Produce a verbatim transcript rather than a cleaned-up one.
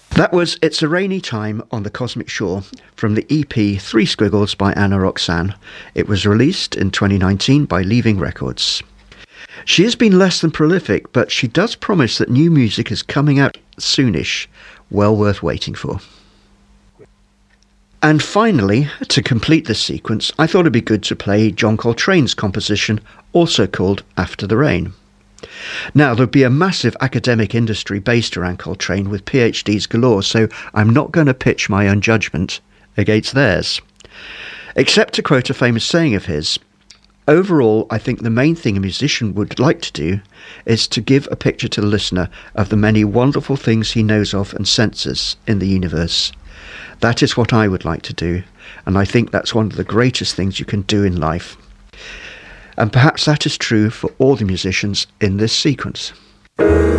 That was It's a Rainy Time on the Cosmic Shore from the E P Three Squiggles by Anna Roxanne. It was released in twenty nineteen by Leaving Records. She has been less than prolific, but she does promise that new music is coming out soonish, well worth waiting for. And finally, to complete this sequence, I thought it'd be good to play John Coltrane's composition, also called After the Rain. Now, there'd be a massive academic industry based around Coltrane with PhDs galore, so I'm not going to pitch my own judgment against theirs. Except to quote a famous saying of his, overall, I think the main thing a musician would like to do is to give a picture to the listener of the many wonderful things he knows of and senses in the universe. That is what I would like to do, and I think that's one of the greatest things you can do in life. And perhaps that is true for all the musicians in this sequence.